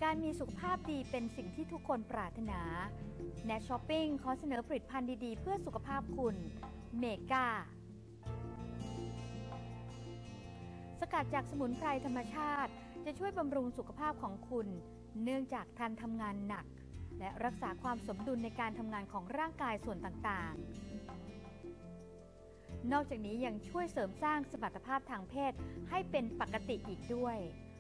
การมีสุขภาพดีเป็นสิ่งที่ทุกคนปรารถนา Net Shopping ขอเสนอผลิตภัณฑ์ดีๆเพื่อสุขภาพคุณ เมกาสกัดจากสมุนไพรธรรมชาติจะช่วยบำรุงสุขภาพของคุณเนื่องจากท่านทำงานหนักและรักษาความสมดุลในการทำงานของร่างกายส่วนต่างๆนอกจากนี้ยังช่วยเสริมสร้างสมรรถภาพทางเพศให้เป็นปกติอีกด้วย